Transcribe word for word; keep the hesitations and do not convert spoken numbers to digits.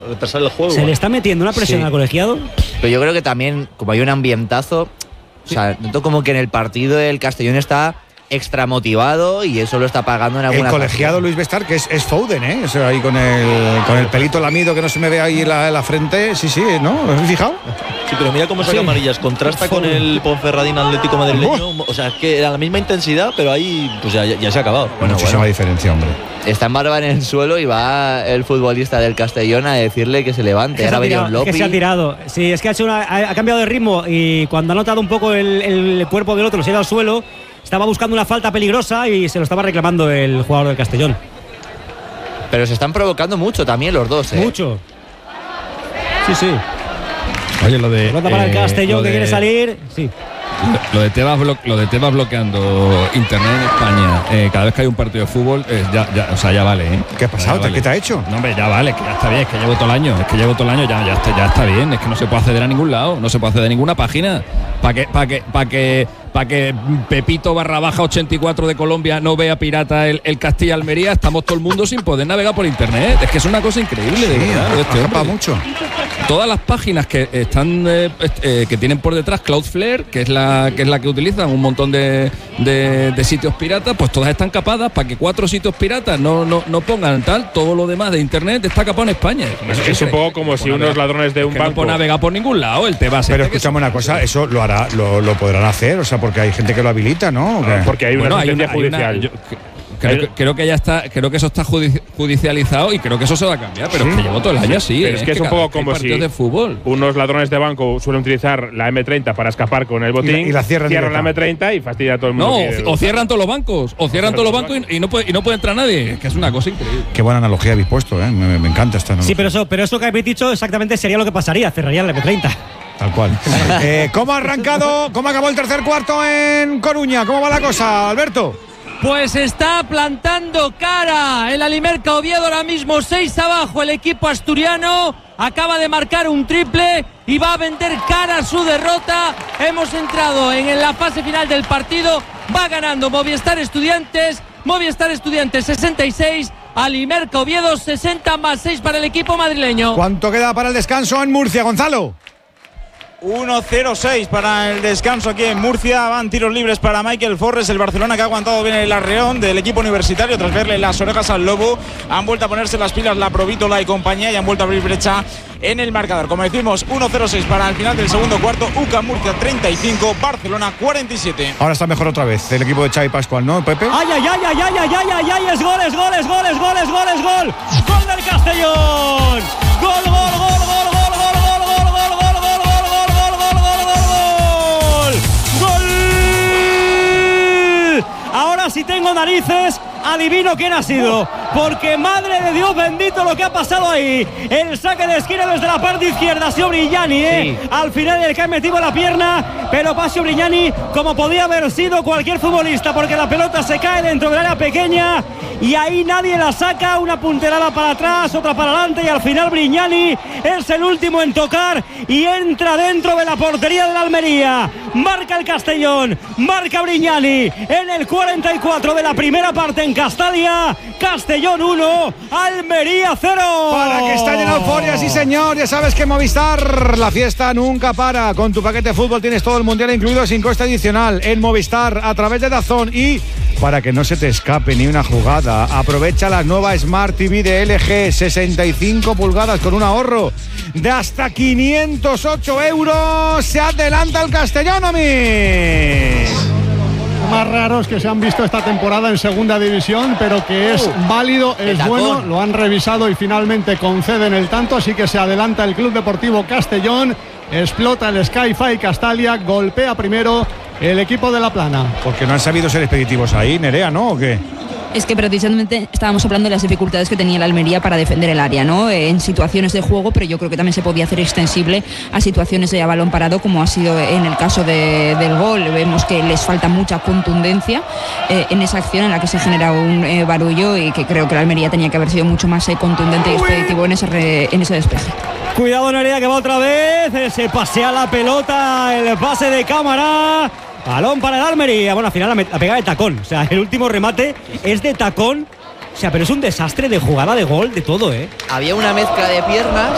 retrasar el juego. ¿Se le está metiendo una presión Sí. al colegiado? Pero yo creo que también, como hay un ambientazo, sí. O sea, noto como que en el partido el Castellón está extra motivado y eso lo está pagando en alguna El colegiado ocasión. Luis Bestar, que es, es Foden, ¿eh? O sea, ahí con el, con el pelito lamido que no se me ve ahí la, la frente. Sí, sí, ¿no? ¿Os habéis fijado? Sí, pero mira cómo saca Sí. amarillas. Contrasta con el Ponferradín Atlético Madrileño. O sea, es que era la misma intensidad, pero ahí pues ya, ya, ya se ha acabado. Bueno, muchísima bueno. diferencia, hombre. Está en barba en el suelo y va el futbolista del Castellón a decirle que se levante. Ahora venía un Lopi. Que se ha tirado. Sí, es que ha, hecho una, ha, ha cambiado de ritmo y cuando ha notado un poco el, el cuerpo del otro, se ha ido al suelo. Estaba buscando una falta peligrosa y se lo estaba reclamando el jugador del Castellón. Pero se están provocando mucho también los dos, ¿eh? Mucho. Sí, sí. Oye, lo de. Pelota para el Castellón eh, que de, quiere salir. Sí. Lo de Tebas, blo lo de Tebas bloqueando internet en España, eh, cada vez que hay un partido de fútbol, eh, ya, ya, o sea, ya vale, ¿eh? ¿Qué ha pasado? Vale. ¿Qué te ha hecho? No, hombre, ya vale, que ya está bien, es que llevo todo el año, es que llevo todo el año, ya, ya, está, ya está bien, es que no se puede acceder a ningún lado, no se puede acceder a ninguna página. Para que, para que, para que, para que Pepito barra baja ochenta y cuatro de Colombia no vea pirata el, el Castilla Almería, estamos todo el mundo sin poder navegar por internet. Es que es una cosa increíble, de Sí, verdad. ha Este escapado hombre. mucho. Todas las páginas que están eh, eh, que tienen por detrás Cloudflare, que es la que es la que utilizan un montón de, de, de sitios piratas, pues todas están capadas para que cuatro sitios piratas no, no, no pongan tal, todo lo demás de internet está capado en España. Es, es un poco como si unos ladrones de un que banco. no puede navegar por ningún lado, el Tebas. Pero este que escúchame es- una cosa, eso lo hará, lo, lo podrán hacer, o sea, porque hay gente que lo habilita, ¿no? ¿O qué? Porque hay una Bueno, hay sentencia una- hay una- judicial. yo que- Creo que, creo que ya está, creo que eso está judi- judicializado y creo que eso se va a cambiar, pero ¿Sí? es que llevo todo el año así. Pero es que es un cada poco vez que hay como partidos si de fútbol. unos ladrones de banco suelen utilizar la eme treinta para escapar con el botín, Y la- y la cierran la directa. eme treinta y fastidia a todo el mundo. No, que- o, o cierran todos los bancos, o cierran todos los bancos y, y no puede, y no puede entrar nadie. Es que es una cosa increíble. Qué buena analogía habéis puesto, ¿eh? Me, me encanta esta analogía. Sí, pero eso, pero eso que habéis dicho exactamente sería lo que pasaría. Cerraría el eme treinta. Tal cual. eh, ¿Cómo ha arrancado, cómo acabó el tercer cuarto en Coruña? ¿Cómo va la cosa, Alberto? Pues está plantando cara el Alimerca Oviedo, ahora mismo seis abajo el equipo asturiano, acaba de marcar un triple y va a vender cara a su derrota. Hemos entrado en la fase final del partido, va ganando Movistar Estudiantes, Movistar Estudiantes sesenta y seis, Alimerca Oviedo sesenta más seis para el equipo madrileño. ¿Cuánto queda para el descanso en Murcia, Gonzalo? uno cero seis para el descanso aquí en Murcia. Van tiros libres para Michael Forres, el Barcelona, que ha aguantado bien el arreón del equipo universitario tras verle las orejas al lobo. Han vuelto a ponerse las pilas la Provítola y compañía y han vuelto a abrir brecha en el marcador. Como decimos, uno cero seis para el final del segundo cuarto. U C A M Murcia treinta y cinco, Barcelona cuarenta y siete. Ahora está mejor otra vez el equipo de Xavi Pascual, ¿no, Pepe? ¡Ay, ay, ay, ay, ay, ay, ay, ay, ay! ¡Es gol, es gol, es gol, es gol, es gol, es gol! ¡Gol del Castellón! ¡Gol, gol, gol, gol, gol, gol, gol, gol, gol, gol, gol, gol, gol, gol, gol, gol! Ahora sí tengo narices, adivino quién ha sido, porque madre de Dios bendito lo que ha pasado ahí. El saque de esquina desde la parte izquierda ha sido Brignani, ¿eh? Sí. Al final el que ha metido la pierna, pero Pasio Brignani como podía haber sido cualquier futbolista, porque la pelota se cae dentro del área pequeña y ahí nadie la saca, una punterada para atrás, otra para adelante y al final Brignani es el último en tocar y entra dentro de la portería de la Almería. Marca el Castellón, marca Brignani en el cuarenta y cuatro de la primera parte en Castalia. Castellón uno, Almería cero. Para que estallen euforia, sí señor. Ya sabes que Movistar, la fiesta nunca para. Con tu paquete de fútbol tienes todo el mundial incluido sin coste adicional en Movistar a través de DAZN. Y para que no se te escape ni una jugada, aprovecha la nueva Smart T V de L G, sesenta y cinco pulgadas con un ahorro de hasta quinientos ocho euros. Se adelanta el Castellón, amigos. Más raros que se han visto esta temporada en segunda división, pero que es válido, es tacón. bueno, lo han revisado y finalmente conceden el tanto, así que se adelanta el Club Deportivo Castellón, explota el Sky-Fi Castalia, golpea primero el equipo de La Plana. Porque no han sabido ser expeditivos ahí, Nerea, ¿no? ¿O qué? Es que precisamente estábamos hablando de las dificultades que tenía la Almería para defender el área, ¿no? En situaciones de juego, pero yo creo que también se podía hacer extensible a situaciones de a balón parado, como ha sido en el caso de, del gol. Vemos que les falta mucha contundencia eh, en esa acción en la que se genera un eh, barullo y que creo que la Almería tenía que haber sido mucho más eh, contundente y expeditivo en ese, re, en ese despeje. Cuidado Nerea que va otra vez, se pasea la pelota, el pase de cámara. Balón para el Almería. Bueno, al final la, la pega de tacón. O sea, el último remate es de tacón. O sea, pero es un desastre de jugada, de gol, de todo, ¿eh? Había una mezcla de piernas